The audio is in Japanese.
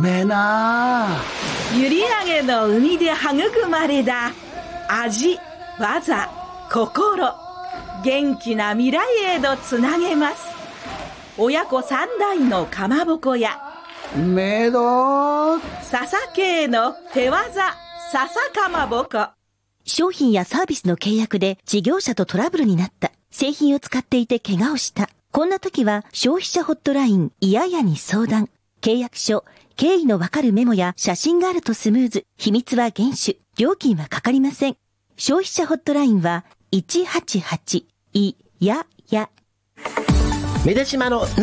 めえな。 閖上の海で育まれた味、技、心、元気な未来へとつなげます。親子三代のかまぼこやめど笹系の手技笹かまぼこ。 商品やサービスの契約で事業者とトラブルになった。製品を使っていて怪我をした。こんな時は消費者ホットラインいややに相談。契約書、経緯のわかるメモや写真があるとスムーズ。秘密は厳守。料金はかかりません。消費者ホットラインは188いやや。 目出しまの